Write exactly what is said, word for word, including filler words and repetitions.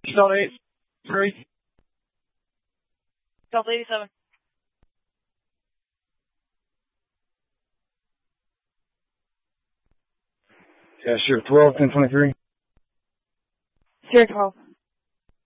Delta eight, three. Delta eighty-seven. Yeah, sure. twelve, ten twenty-three. Sierra twelve.